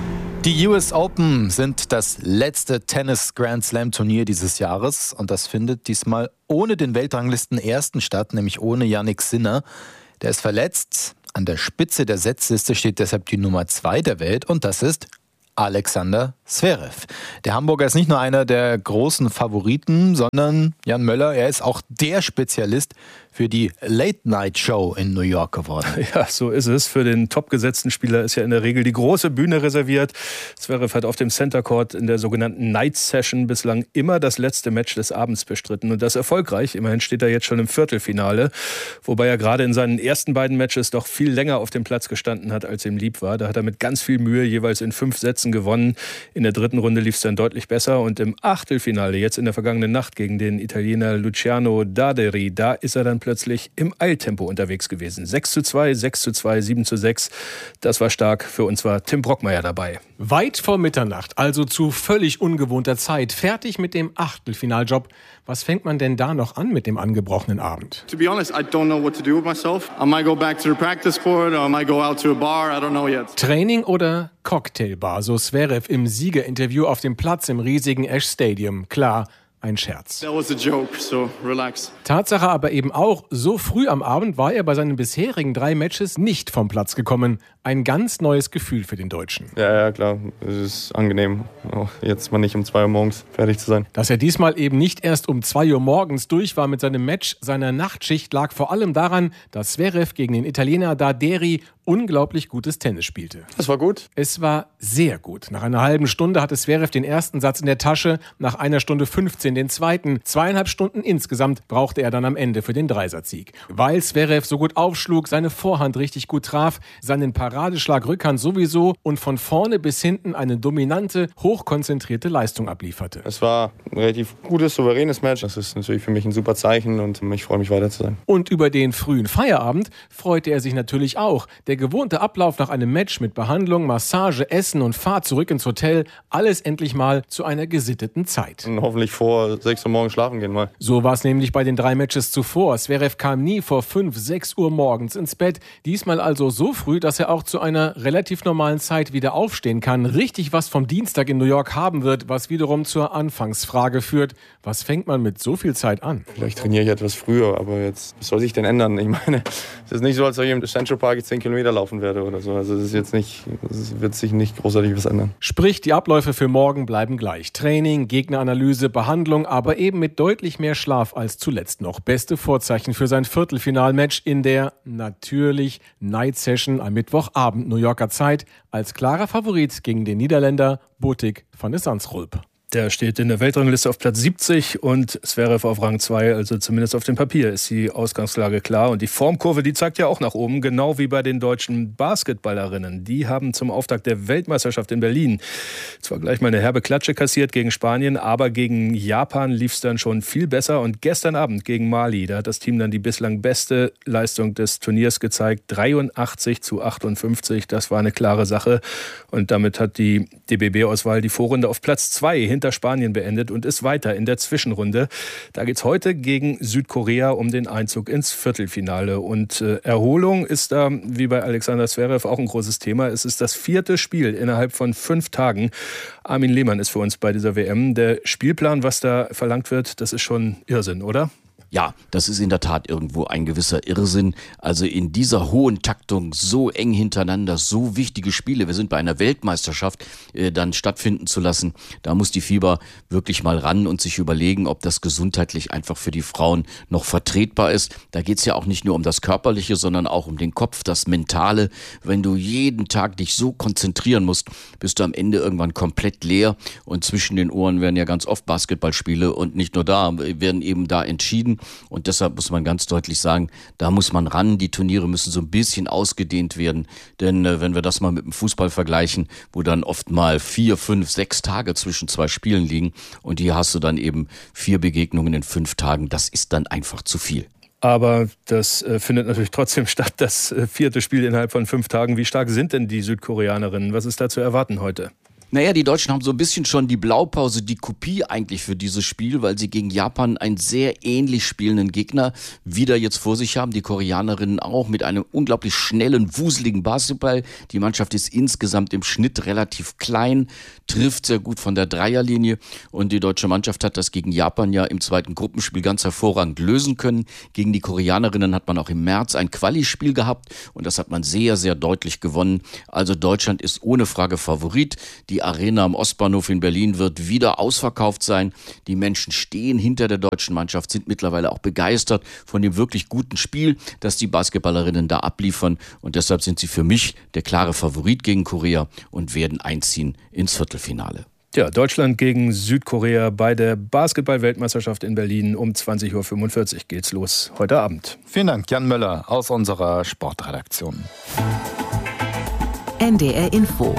Die U S Open sind das letzte Tennis-Grand-Slam-Turnier dieses Jahres, und das findet diesmal ohne den Weltranglisten-Ersten statt, nämlich ohne Jannik Sinner. Der ist verletzt. An der Spitze der Setzliste steht deshalb die Nummer zwei der Welt, und das ist Alexander Zverev. Der Hamburger ist nicht nur einer der großen Favoriten, sondern Jan Möller, er ist auch der Spezialist für die Late-Night-Show in New York geworden. Ja, so ist es. Für den topgesetzten Spieler ist ja in der Regel die große Bühne reserviert. Zverev hat auf dem Center Court in der sogenannten Night Session bislang immer das letzte Match des Abends bestritten, und das erfolgreich. Immerhin steht er jetzt schon im Viertelfinale, wobei er gerade in seinen ersten beiden Matches doch viel länger auf dem Platz gestanden hat, als ihm lieb war. Da hat er mit ganz viel Mühe jeweils in fünf Sätzen gewonnen. In der dritten Runde lief es dann deutlich besser, und im Achtelfinale, jetzt in der vergangenen Nacht gegen den Italiener Luciano Daderi, da ist er dann plötzlich im Eiltempo unterwegs gewesen. sechs zu zwei, sechs zu zwei, sieben zu sechs. Das war stark. Für uns war Tim Brockmeier dabei. Weit vor Mitternacht, also zu völlig ungewohnter Zeit, fertig mit dem Achtelfinaljob. Was fängt man denn da noch an mit dem angebrochenen Abend? To be honest, I don't know what to do with myself. I might go back to the practice court, or I might go out to a bar, I don't know yet. Training oder Cocktailbar, so Zverev im Siegerinterview auf dem Platz im riesigen Ash Stadium. Klar, ein Scherz. That was a joke, so relax. Tatsache aber eben auch, so früh am Abend war er bei seinen bisherigen drei Matches nicht vom Platz gekommen. Ein ganz neues Gefühl für den Deutschen. Ja, ja, klar. Es ist angenehm, auch jetzt mal nicht um zwei Uhr morgens fertig zu sein. Dass er diesmal eben nicht erst um zwei Uhr morgens durch war mit seinem Match seiner Nachtschicht, lag vor allem daran, dass Zverev gegen den Italiener Daderi unglaublich gutes Tennis spielte. Es war gut? Es war sehr gut. Nach einer halben Stunde hatte Zverev den ersten Satz in der Tasche, nach einer Stunde fünfzehn den zweiten. Zweieinhalb Stunden insgesamt brauchte er dann am Ende für den Dreisatzsieg. Weil Zverev so gut aufschlug, seine Vorhand richtig gut traf, seinen Paradeschlag Rückhand sowieso und von vorne bis hinten eine dominante, hochkonzentrierte Leistung ablieferte. Es war ein relativ gutes, souveränes Match. Das ist natürlich für mich ein super Zeichen, und ich freue mich, weiter zu sein. Und über den frühen Feierabend freute er sich natürlich auch. Der gewohnte Ablauf nach einem Match mit Behandlung, Massage, Essen und Fahrt zurück ins Hotel, alles endlich mal zu einer gesitteten Zeit. Und hoffentlich vor sechs Uhr morgens schlafen gehen mal. So war es nämlich bei den drei Matches zuvor. Zverev kam nie vor fünf, sechs Uhr morgens ins Bett. Diesmal also so früh, dass er auch zu einer relativ normalen Zeit wieder aufstehen kann. Richtig was vom Dienstag in New York haben wird, was wiederum zur Anfangsfrage führt. Was fängt man mit so viel Zeit an? Vielleicht trainiere ich etwas früher, aber jetzt, was soll sich denn ändern? Ich meine, es ist nicht so, als ob ich im Central Park zehn Kilometer laufen werde oder so. Also es ist jetzt nicht, es wird sich nicht großartig was ändern. Sprich, die Abläufe für morgen bleiben gleich. Training, Gegneranalyse, Behandlung, aber eben mit deutlich mehr Schlaf als zuletzt noch. Beste Vorzeichen für sein Viertelfinalmatch in der, natürlich, Night Session am Mittwochabend New Yorker Zeit als klarer Favorit gegen den Niederländer Botic van de Zandschulp. Der steht in der Weltrangliste auf Platz siebzig und Zverev auf Rang zwei, also zumindest auf dem Papier ist die Ausgangslage klar. Und die Formkurve, die zeigt ja auch nach oben, genau wie bei den deutschen Basketballerinnen. Die haben zum Auftakt der Weltmeisterschaft in Berlin zwar gleich mal eine herbe Klatsche kassiert gegen Spanien, aber gegen Japan lief es dann schon viel besser. Und gestern Abend gegen Mali, da hat das Team dann die bislang beste Leistung des Turniers gezeigt. dreiundachtzig zu achtundfünfzig, das war eine klare Sache. Und damit hat die D B B-Auswahl die Vorrunde auf Platz zwei hinter hinter Spanien beendet und ist weiter in der Zwischenrunde. Da geht es heute gegen Südkorea um den Einzug ins Viertelfinale. Und äh, Erholung ist da, wie bei Alexander Zverev, auch ein großes Thema. Es ist das vierte Spiel innerhalb von fünf Tagen. Armin Lehmann ist für uns bei dieser W M. Der Spielplan, was da verlangt wird, das ist schon Irrsinn, oder? Ja, das ist in der Tat irgendwo ein gewisser Irrsinn. Also in dieser hohen Taktung so eng hintereinander, so wichtige Spiele, wir sind bei einer Weltmeisterschaft, äh, dann stattfinden zu lassen. Da muss die FIBA wirklich mal ran und sich überlegen, ob das gesundheitlich einfach für die Frauen noch vertretbar ist. Da geht's ja auch nicht nur um das Körperliche, sondern auch um den Kopf, das Mentale. Wenn du jeden Tag dich so konzentrieren musst, bist du am Ende irgendwann komplett leer. Und zwischen den Ohren werden ja ganz oft Basketballspiele und nicht nur da, werden eben da entschieden. Und deshalb muss man ganz deutlich sagen, da muss man ran. Die Turniere müssen so ein bisschen ausgedehnt werden. Denn äh, wenn wir das mal mit dem Fußball vergleichen, wo dann oft mal vier, fünf, sechs Tage zwischen zwei Spielen liegen und hier hast du dann eben vier Begegnungen in fünf Tagen, das ist dann einfach zu viel. Aber das äh, findet natürlich trotzdem statt, das äh, vierte Spiel innerhalb von fünf Tagen. Wie stark sind denn die Südkoreanerinnen? Was ist da zu erwarten heute? Naja, die Deutschen haben so ein bisschen schon die Blaupause, die Kopie eigentlich für dieses Spiel, weil sie gegen Japan einen sehr ähnlich spielenden Gegner wieder jetzt vor sich haben. Die Koreanerinnen auch mit einem unglaublich schnellen, wuseligen Basketball. Die Mannschaft ist insgesamt im Schnitt relativ klein, trifft sehr gut von der Dreierlinie. Und die deutsche Mannschaft hat das gegen Japan ja im zweiten Gruppenspiel ganz hervorragend lösen können. Gegen die Koreanerinnen hat man auch im März ein Quali-Spiel gehabt und das hat man sehr, sehr deutlich gewonnen. Also Deutschland ist ohne Frage Favorit. Die Die Arena am Ostbahnhof in Berlin wird wieder ausverkauft sein. Die Menschen stehen hinter der deutschen Mannschaft, sind mittlerweile auch begeistert von dem wirklich guten Spiel, das die Basketballerinnen da abliefern. Und deshalb sind sie für mich der klare Favorit gegen Korea und werden einziehen ins Viertelfinale. Ja, Deutschland gegen Südkorea bei der Basketball-Weltmeisterschaft in Berlin. Um zwanzig Uhr fünfundvierzig geht's los heute Abend. Vielen Dank, Jan Möller aus unserer Sportredaktion. N D R Info.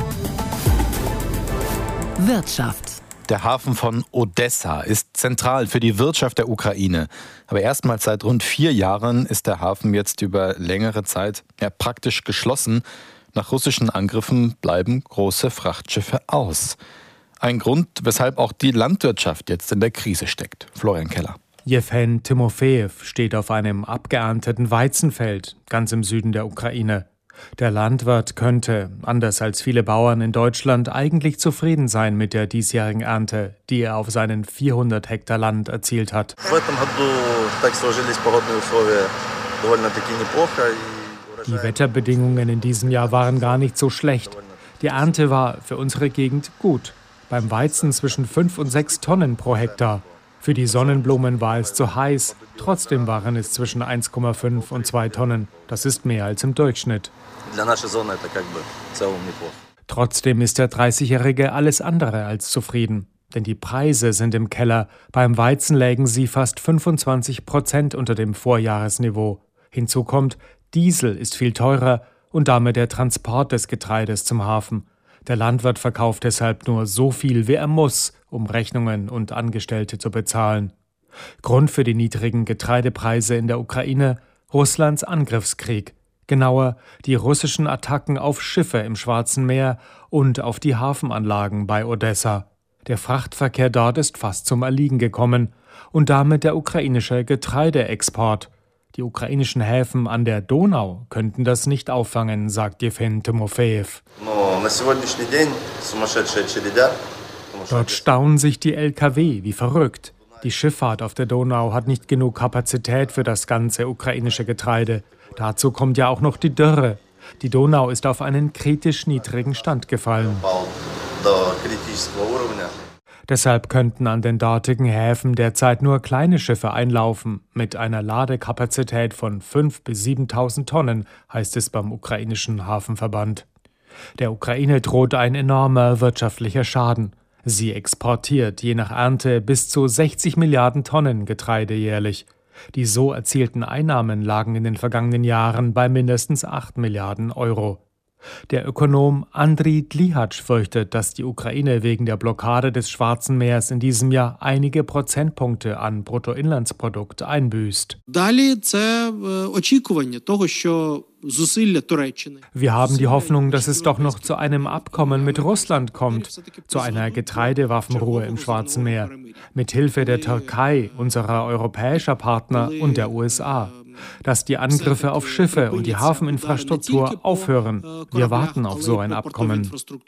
Wirtschaft. Der Hafen von Odessa ist zentral für die Wirtschaft der Ukraine. Aber erstmals seit rund vier Jahren ist der Hafen jetzt über längere Zeit ja, praktisch geschlossen. Nach russischen Angriffen bleiben große Frachtschiffe aus. Ein Grund, weshalb auch die Landwirtschaft jetzt in der Krise steckt. Florian Keller. Jewgen Timofejew steht auf einem abgeernteten Weizenfeld ganz im Süden der Ukraine. Der Landwirt könnte, anders als viele Bauern in Deutschland, eigentlich zufrieden sein mit der diesjährigen Ernte, die er auf seinen vierhundert Hektar Land erzielt hat. Die Wetterbedingungen in diesem Jahr waren gar nicht so schlecht. Die Ernte war für unsere Gegend gut. Beim Weizen zwischen fünf und sechs Tonnen pro Hektar. Für die Sonnenblumen war es zu heiß. Trotzdem waren es zwischen eins Komma fünf und zwei Tonnen. Das ist mehr als im Durchschnitt. Trotzdem ist der dreißigjährige alles andere als zufrieden. Denn die Preise sind im Keller. Beim Weizen lägen sie fast fünfundzwanzig Prozent unter dem Vorjahresniveau. Hinzu kommt, Diesel ist viel teurer und damit der Transport des Getreides zum Hafen. Der Landwirt verkauft deshalb nur so viel, wie er muss, um Rechnungen und Angestellte zu bezahlen. Grund für die niedrigen Getreidepreise in der Ukraine: Russlands Angriffskrieg. Genauer die russischen Attacken auf Schiffe im Schwarzen Meer und auf die Hafenanlagen bei Odessa. Der Frachtverkehr dort ist fast zum Erliegen gekommen und damit der ukrainische Getreideexport. Die ukrainischen Häfen an der Donau könnten das nicht auffangen, sagt Jefim Timofejew. Dort stauen sich die L K W wie verrückt. Die Schifffahrt auf der Donau hat nicht genug Kapazität für das ganze ukrainische Getreide. Dazu kommt ja auch noch die Dürre. Die Donau ist auf einen kritisch niedrigen Stand gefallen. Deshalb könnten an den dortigen Häfen derzeit nur kleine Schiffe einlaufen, mit einer Ladekapazität von fünftausend bis siebentausend Tonnen, heißt es beim ukrainischen Hafenverband. Der Ukraine droht ein enormer wirtschaftlicher Schaden. Sie exportiert je nach Ernte bis zu sechzig Milliarden Tonnen Getreide jährlich. Die so erzielten Einnahmen lagen in den vergangenen Jahren bei mindestens acht Milliarden Euro. Der Ökonom Andriy Dlihatsch fürchtet, dass die Ukraine wegen der Blockade des Schwarzen Meers in diesem Jahr einige Prozentpunkte an Bruttoinlandsprodukt einbüßt. Wir haben die Hoffnung, dass es doch noch zu einem Abkommen mit Russland kommt, zu einer Getreidewaffenruhe im Schwarzen Meer, mit Hilfe der Türkei, unserer europäischer Partner und der U S A. Dass die Angriffe auf Schiffe und die Hafeninfrastruktur aufhören. Wir warten auf so ein Abkommen.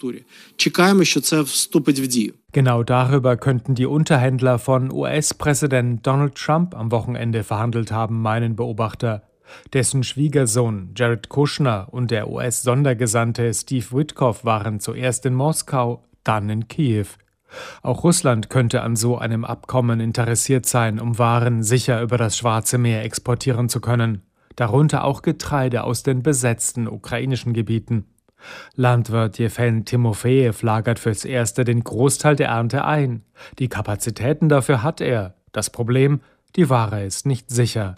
Genau darüber könnten die Unterhändler von U S-Präsident Donald Trump am Wochenende verhandelt haben, meinen Beobachter. Dessen Schwiegersohn Jared Kushner und der U S-Sondergesandte Steve Witkoff waren zuerst in Moskau, dann in Kiew. Auch Russland könnte an so einem Abkommen interessiert sein, um Waren sicher über das Schwarze Meer exportieren zu können, darunter auch Getreide aus den besetzten ukrainischen Gebieten. Landwirt Jefim Timofejew lagert fürs Erste den Großteil der Ernte ein. Die Kapazitäten dafür hat er. Das Problem: die Ware ist nicht sicher.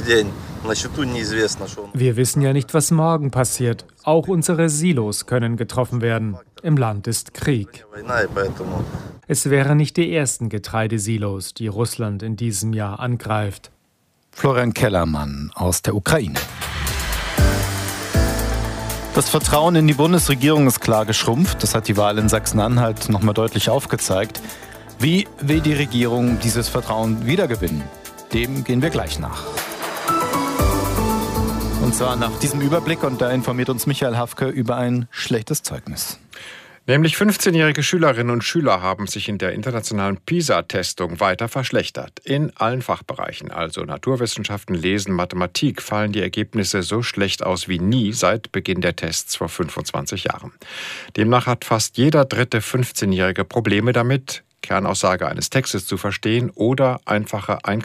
Wir wissen ja nicht, was morgen passiert. Auch unsere Silos können getroffen werden. Im Land ist Krieg. Es wären nicht die ersten Getreidesilos, die Russland in diesem Jahr angreift. Florian Kellermann aus der Ukraine. Das Vertrauen in die Bundesregierung ist klar geschrumpft. Das hat die Wahl in Sachsen-Anhalt nochmal deutlich aufgezeigt. Wie will die Regierung dieses Vertrauen wiedergewinnen? Dem gehen wir gleich nach. Und zwar nach diesem Überblick, und da informiert uns Michael Hafke über ein schlechtes Zeugnis. Nämlich fünfzehnjährige Schülerinnen und Schüler haben sich in der internationalen PISA-Testung weiter verschlechtert. In allen Fachbereichen, also Naturwissenschaften, Lesen, Mathematik, fallen die Ergebnisse so schlecht aus wie nie seit Beginn der Tests vor fünfundzwanzig Jahren. Demnach hat fast jeder dritte fünfzehnjährige Probleme damit, Kernaussage eines Textes zu verstehen oder einfache Einkaufs